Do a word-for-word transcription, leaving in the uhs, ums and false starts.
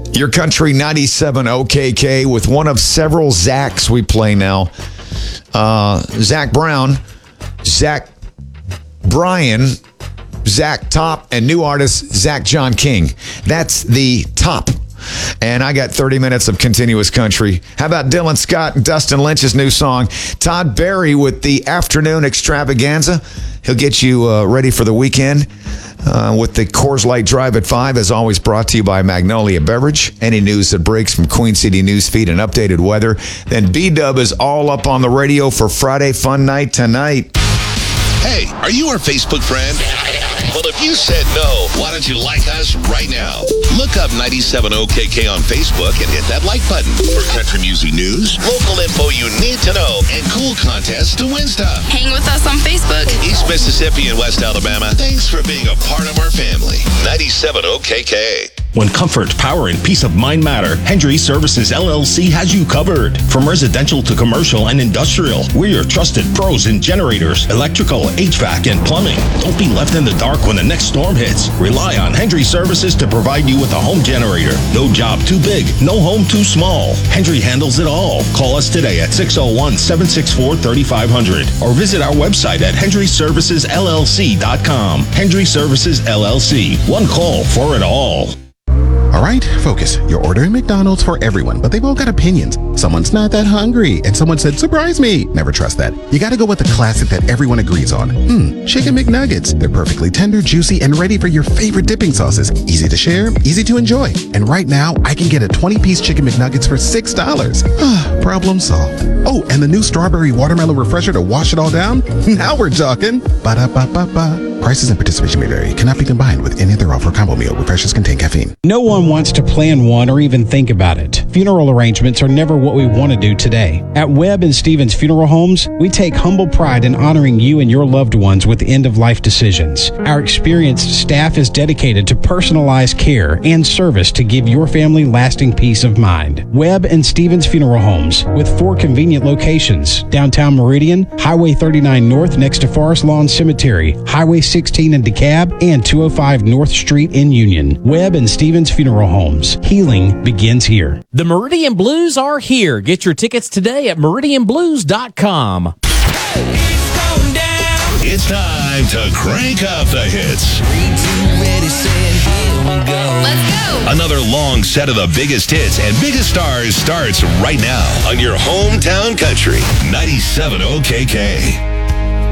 Your Country ninety-seven O K K with one of several Zachs we play now. Uh, Zach Brown, Zach Bryan, Zach Top, and new artist Zach John King. That's the top. And I got thirty minutes of continuous country. How about Dylan Scott and Dustin Lynch's new song? Todd Berry with the Afternoon Extravaganza. He'll get you uh, ready for the weekend uh, with the Coors Light Drive at five, as always brought to you by Magnolia Beverage. Any news that breaks from Queen City Newsfeed and updated weather. Then B-Dub is all up on the radio for Friday Fun Night tonight. Hey, are you our Facebook friend? Well, if you said no, why don't you like us right now? Look up ninety-seven O K K on Facebook and hit that like button for country music news, local info you need to know, and cool contests to win stuff. Hang with us on Facebook. East Mississippi and West Alabama, thanks for being a part of our family. ninety-seven O K K. When comfort, power, and peace of mind matter, Hendry Services L L C has you covered. From residential to commercial and industrial, we're your trusted pros in generators, electrical, H V A C, and plumbing. Don't be left in the dark when the next storm hits. Rely on Hendry Services to provide you with a home generator. No job too big, no home too small. Hendry handles it all. Call us today at six oh one, seven six four, three five zero zero or visit our website at hendry services l l c dot com. Hendry Services L L C. One call for it all. All right, focus. You're ordering McDonald's for everyone, but they've all got opinions. Someone's not that hungry, and someone said, surprise me. Never trust that. You gotta go with the classic that everyone agrees on. Hmm, Chicken McNuggets. They're perfectly tender, juicy, and ready for your favorite dipping sauces. Easy to share, easy to enjoy. And right now, I can get a twenty-piece Chicken McNuggets for six dollars. Ah, problem solved. Oh, and the new strawberry watermelon refresher to wash it all down? Now we're talking. Ba-da-ba-ba-ba. Prices and participation may vary. Cannot be combined with any other offer or combo meal. Refreshers contain caffeine. No one wants to plan one or even think about it. Funeral arrangements are never what we want to do today. At Webb and Stevens Funeral Homes, we take humble pride in honoring you and your loved ones with end-of-life decisions. Our experienced staff is dedicated to personalized care and service to give your family lasting peace of mind. Webb and Stevens Funeral Homes, with four convenient locations: downtown Meridian, Highway thirty-nine North next to Forest Lawn Cemetery, Highway sixteen in DeKalb, and two oh five North Street in Union. Webb and Stevens Funeral Homes. Healing begins here. The Meridian Blues are here. Get your tickets today at meridian blues dot com. It's time to crank up the hits. Let's go. Another long set of the biggest hits and biggest stars starts right now on your hometown country, ninety-seven O K K.